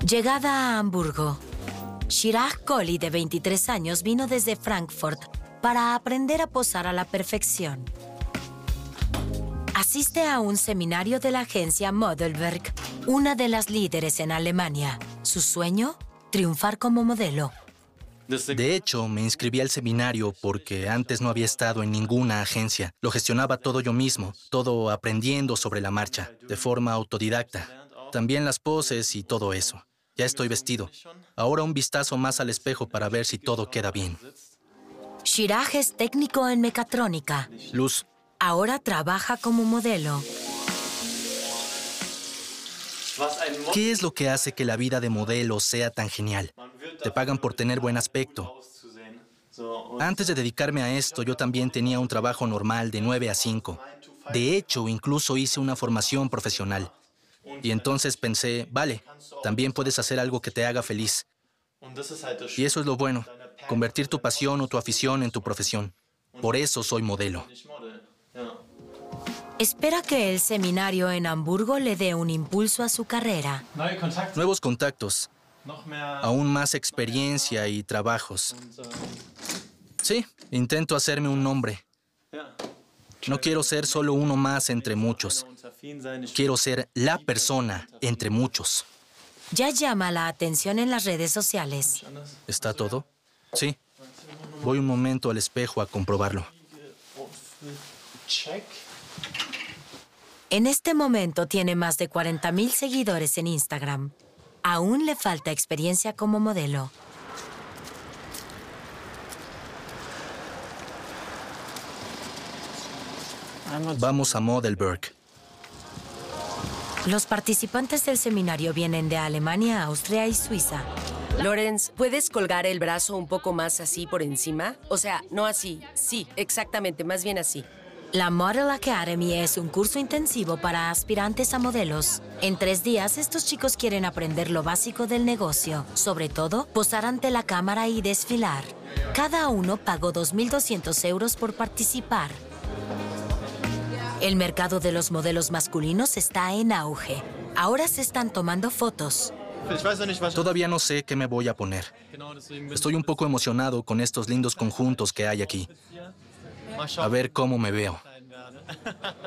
Llegada a Hamburgo. Chirag Kohli, de 23 años, vino desde Frankfurt para aprender a posar a la perfección. Asiste a un seminario de la agencia Modelwerk, una de las líderes en Alemania. Su sueño, triunfar como modelo. De hecho, me inscribí al seminario porque antes no había estado en ninguna agencia. Lo gestionaba todo yo mismo, todo aprendiendo sobre la marcha, de forma autodidacta. También las poses y todo eso. Ya estoy vestido. Ahora un vistazo más al espejo para ver si todo queda bien. Chirag es técnico en mecatrónica. Luz. Ahora trabaja como modelo. ¿Qué es lo que hace que la vida de modelo sea tan genial? Te pagan por tener buen aspecto. Antes de dedicarme a esto, yo también tenía un trabajo normal de 9 a 5. De hecho, incluso hice una formación profesional. Y entonces pensé, vale, también puedes hacer algo que te haga feliz. Y eso es lo bueno, convertir tu pasión o tu afición en tu profesión. Por eso soy modelo. Espera que el seminario en Hamburgo le dé un impulso a su carrera. Nuevos contactos, aún más experiencia y trabajos. Sí, intento hacerme un nombre. No quiero ser solo uno más entre muchos. Quiero ser la persona entre muchos. Ya llama la atención en las redes sociales. ¿Está todo? Sí. Voy un momento al espejo a comprobarlo. En este momento tiene más de 40,000 seguidores en Instagram. Aún le falta experiencia como modelo. Vamos a Modelwerk. Los participantes del seminario vienen de Alemania, Austria y Suiza. Lorenz, ¿puedes colgar el brazo un poco más así por encima? O sea, no así. Sí, exactamente, más bien así. La Model Academy es un curso intensivo para aspirantes a modelos. En 3 días, estos chicos quieren aprender lo básico del negocio. Sobre todo, posar ante la cámara y desfilar. Cada uno pagó 2.200 euros por participar. El mercado de los modelos masculinos está en auge. Ahora se están tomando fotos. Todavía no sé qué me voy a poner. Estoy un poco emocionado con estos lindos conjuntos que hay aquí. A ver cómo me veo.